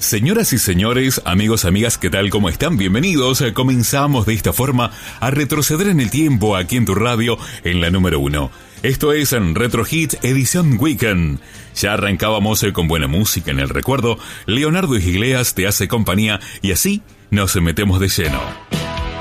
Señoras y señores, amigos, amigas, ¿qué tal? ¿Cómo están? Bienvenidos. Comenzamos de esta forma a retroceder en el tiempo aquí en tu radio en la número 1. Esto es en Retro Hits edición Weekend. Ya arrancábamos con buena música en el recuerdo. Leonardo Igleas te hace compañía y así nos metemos de lleno.